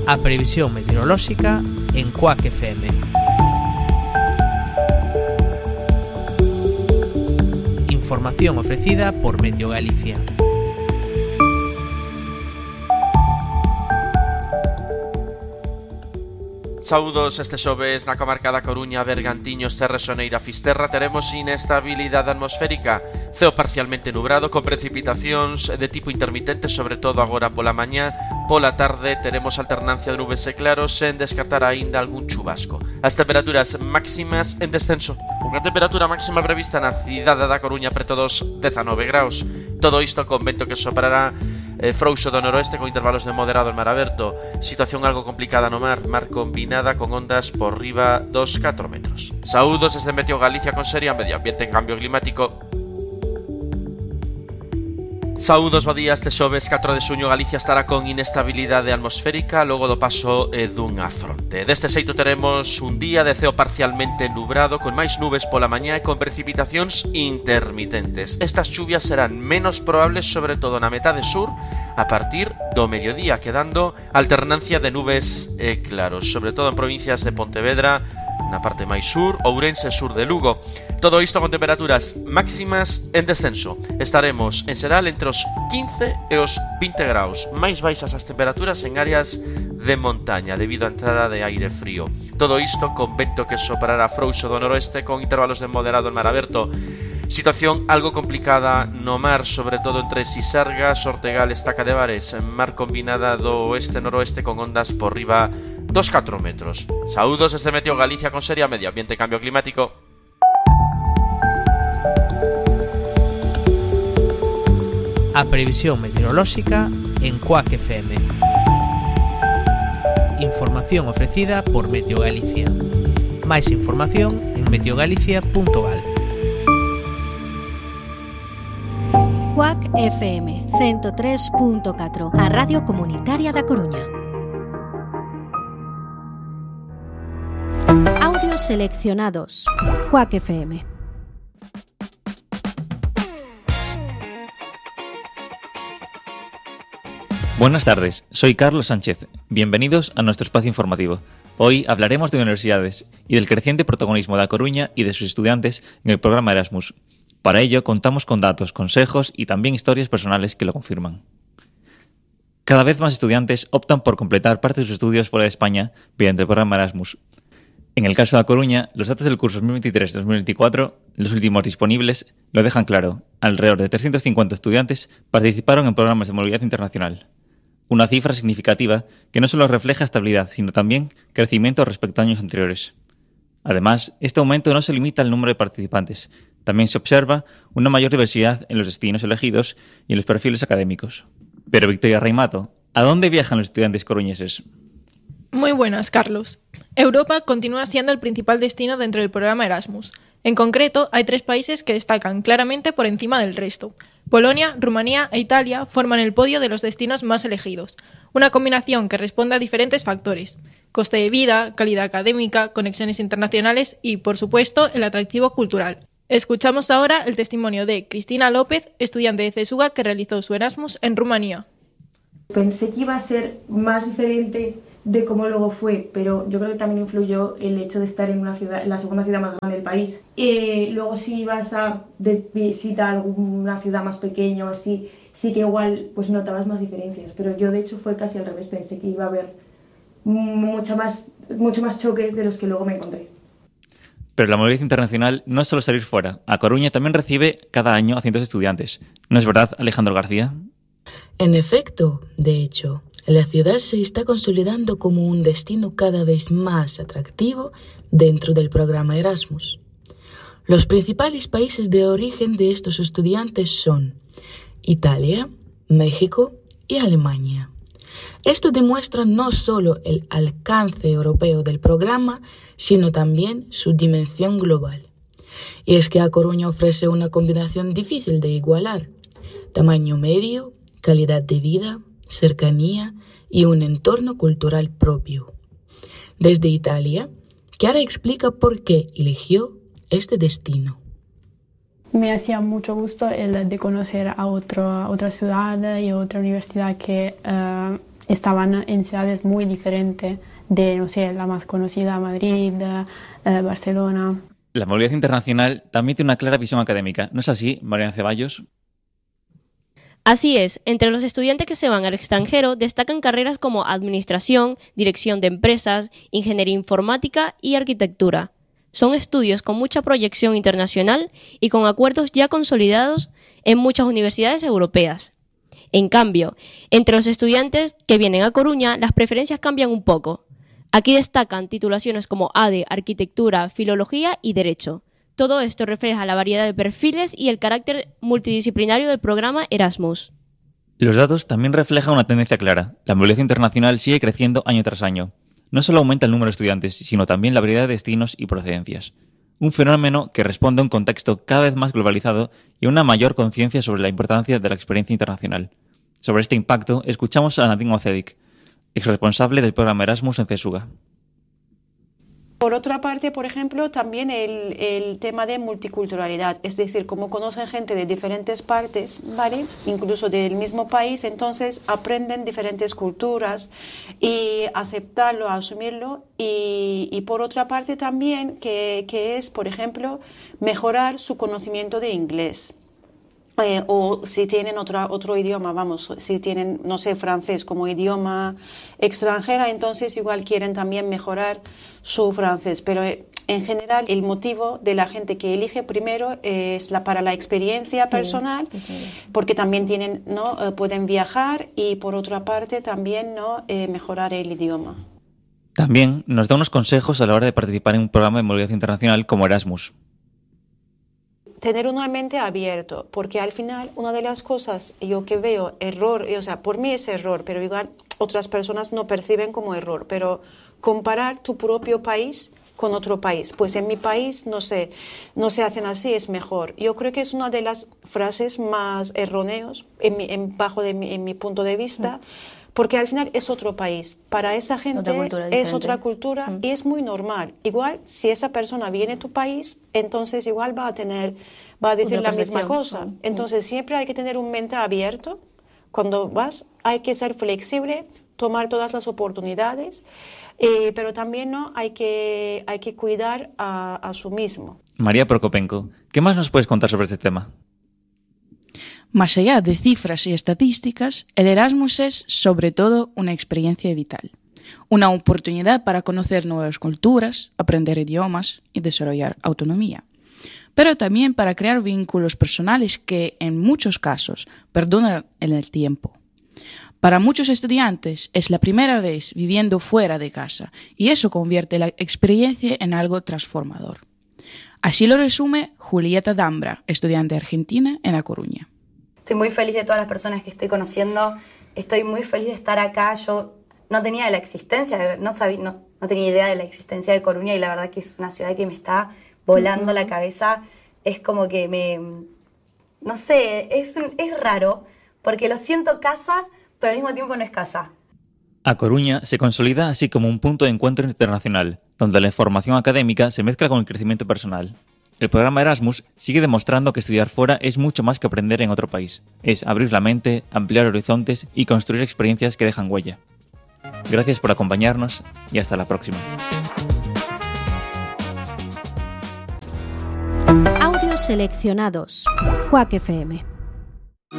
A previsión meteorolóxica en Cuac FM. Información ofrecida por Meteo Galicia. Saúdos, este xoves na comarca da Coruña, Bergantiños, Terra Soneira, Fisterra teremos inestabilidade atmosférica, ceo parcialmente nubrado con precipitacións de tipo intermitente, sobre todo agora pola mañá. Pola tarde teremos alternancia de nubes e claros sen descartar aínda algún chubasco. As temperaturas máximas en descenso, unha temperatura máxima prevista na cidade da Coruña preto dos 19 graus. Todo isto con vento que soprará frouxo do noroeste con intervalos de moderado en mar aberto. Situación algo complicada no mar combinada con ondas por riba dos 4 metros. Saúdos desde Meteo Galicia con Seria Medio Ambiente en Cambio Climático. Saúdos, bo día. Este xoves 4 de xuño Galicia estará con inestabilidade atmosférica logo do paso dunha fronte. Deste xeito teremos un día de ceo parcialmente nubrado con máis nubes pola mañá e con precipitacións intermitentes. Estas chuvias serán menos probables sobre todo na metade sur a partir do mediodía, quedando alternancia de nubes e claros, sobre todo en provincias de Pontevedra, na parte máis sur, Ourense, sur de Lugo. Todo isto con temperaturas máximas en descenso. Estaremos en xeral entre os 15 e os 20 graus, máis baixas as temperaturas en áreas de montaña debido á entrada de aire frío. Todo isto con vento que soprará frouxo do noroeste con intervalos de moderado en mar aberto. Situación algo complicada no mar, sobre todo entre Sisargas, Ortegal, Estaca de Bares, mar combinada do oeste-noroeste con ondas por riba dos 4 metros. Saúdos desde Meteo Galicia con Seria Medio Ambiente e Cambio Climático. A previsión meteorolóxica en Cuac FM. Información ofrecida por Meteo Galicia. Máis información en meteogalicia.gal. Cuac FM 103.4, a Radio Comunitaria da Coruña. Audios seleccionados. Cuac FM. Buenas tardes, soy Carlos Sánchez. Bienvenidos a nuestro espacio informativo. Hoy hablaremos de universidades y del creciente protagonismo de A Coruña y de sus estudiantes en el programa Erasmus. Para ello contamos con datos, consejos y también historias personales que lo confirman. Cada vez más estudiantes optan por completar parte de sus estudios fuera de España mediante el programa Erasmus. En el caso de A Coruña, los datos del curso 2023-2024, los últimos disponibles, lo dejan claro. Alrededor de 350 estudiantes participaron en programas de movilidad internacional. Una cifra significativa que no solo refleja estabilidad, sino también crecimiento respecto a años anteriores. Además, este aumento no se limita al número de participantes. También se observa una mayor diversidad en los destinos elegidos y en los perfiles académicos. Pero Victoria Reimato, ¿a dónde viajan los estudiantes coruñeses? Muy buenas, Carlos. Europa continúa siendo el principal destino dentro del programa Erasmus. En concreto, hay 3 países que destacan claramente por encima del resto. Polonia, Rumanía e Italia forman el podio de los destinos más elegidos. Una combinación que responde a diferentes factores: coste de vida, calidad académica, conexiones internacionales y, por supuesto, el atractivo cultural. Escuchamos ahora el testimonio de Cristina López, estudiante de CESUGA que realizó su Erasmus en Rumanía. Pensé que iba a ser más diferente de cómo luego fue, pero yo creo que también influyó el hecho de estar en una ciudad, en la segunda ciudad más grande del país. Luego si ibas de visita a alguna ciudad más pequeña o así, sí que igual pues notabas más diferencias, pero yo de hecho fue casi al revés, pensé que iba a haber mucho más choques de los que luego me encontré. Pero la movilidad internacional no es solo salir fuera. A Coruña también recibe cada año a cientos de estudiantes. ¿No es verdad, Alejandro García? En efecto, de hecho, la ciudad se está consolidando como un destino cada vez más atractivo dentro del programa Erasmus. Los principales países de origen de estos estudiantes son Italia, México y Alemania. Esto demuestra no solo el alcance europeo del programa, sino también su dimensión global. Y es que A Coruña ofrece una combinación difícil de igualar: tamaño medio, calidad de vida, cercanía y un entorno cultural propio. Desde Italia, Chiara explica por qué eligió este destino. Me hacía mucho gusto el de conocer a otra ciudad y otra universidad que estaban en ciudades muy diferentes de, no sé, la más conocida, Madrid, Barcelona. La movilidad internacional también tiene una clara visión académica. ¿No es así, Mariana Ceballos? Así es, entre los estudiantes que se van al extranjero destacan carreras como Administración, Dirección de Empresas, Ingeniería Informática y Arquitectura. Son estudios con mucha proyección internacional y con acuerdos ya consolidados en muchas universidades europeas. En cambio, entre los estudiantes que vienen a Coruña, las preferencias cambian un poco. Aquí destacan titulaciones como ADE, Arquitectura, Filología y Derecho. Todo esto refleja la variedad de perfiles y el carácter multidisciplinario del programa Erasmus. Los datos también reflejan una tendencia clara. La movilidad internacional sigue creciendo año tras año. No solo aumenta el número de estudiantes, sino también la variedad de destinos y procedencias. Un fenómeno que responde a un contexto cada vez más globalizado y a una mayor conciencia sobre la importancia de la experiencia internacional. Sobre este impacto, escuchamos a Nadine Ocedic, exresponsable del programa Erasmus en CESUGA. Por otra parte, por ejemplo, también el tema de multiculturalidad, es decir, como conocen gente de diferentes partes, ¿vale? Incluso del mismo país, entonces aprenden diferentes culturas y aceptarlo, asumirlo. Y por otra parte también que es, por ejemplo, mejorar su conocimiento de inglés. O si tienen otro idioma, si tienen, no sé, francés como idioma extranjera, entonces igual quieren también mejorar su francés. Pero en general el motivo de la gente que elige primero es para la experiencia personal, porque también tienen, ¿no? Pueden viajar y por otra parte también, ¿no? Mejorar el idioma. También nos da unos consejos a la hora de participar en un programa de movilidad internacional como Erasmus. Tener una mente abierta, porque al final una de las cosas yo que veo error, o sea, por mí es error, pero igual otras personas no perciben como error, pero comparar tu propio país con otro país, pues en mi país no se hacen así, es mejor. Yo creo que es una de las frases más erróneas en mi punto de vista, porque al final es otro país. Para esa gente es otra cultura y es muy normal. Igual, si esa persona viene a tu país, entonces igual va a decir la misma cosa. Entonces siempre hay que tener un mente abierto. Cuando vas, hay que ser flexible, tomar todas las oportunidades, pero también no hay que cuidar a su mismo. María Prokopenko, ¿qué más nos puedes contar sobre este tema? Más allá de cifras y estadísticas, el Erasmus es, sobre todo, una experiencia vital. Una oportunidad para conocer nuevas culturas, aprender idiomas y desarrollar autonomía. Pero también para crear vínculos personales que, en muchos casos, perduran en el tiempo. Para muchos estudiantes es la primera vez viviendo fuera de casa y eso convierte la experiencia en algo transformador. Así lo resume Julieta Dambra, estudiante argentina en A Coruña. Estoy muy feliz de todas las personas que estoy conociendo, estoy muy feliz de estar acá. Yo no tenía la existencia, no tenía idea de la existencia de Coruña y la verdad que es una ciudad que me está volando la cabeza. Es como que no sé, es raro porque lo siento casa, pero al mismo tiempo no es casa. A Coruña se consolida así como un punto de encuentro internacional, donde la formación académica se mezcla con el crecimiento personal. El programa Erasmus sigue demostrando que estudiar fuera es mucho más que aprender en otro país. Es abrir la mente, ampliar horizontes y construir experiencias que dejan huella. Gracias por acompañarnos y hasta la próxima. Audios seleccionados. Quack FM.